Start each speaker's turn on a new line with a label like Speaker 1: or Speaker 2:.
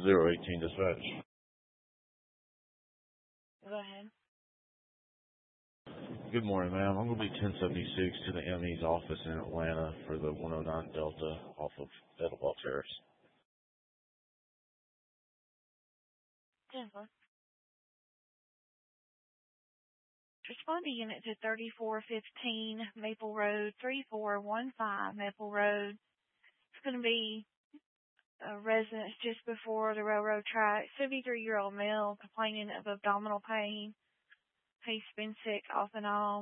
Speaker 1: 018 dispatch.
Speaker 2: Go ahead.
Speaker 1: Good morning, ma'am. I'm going to be 1076 to the ME's office in Atlanta for the 109 Delta off of Ethelball Terrace.
Speaker 2: Denver. Respond to unit to 3415 Maple Road, 3415 Maple Road. It's going to be a residence just before the railroad track. 73-year-old male complaining of abdominal pain. He's been sick off and on.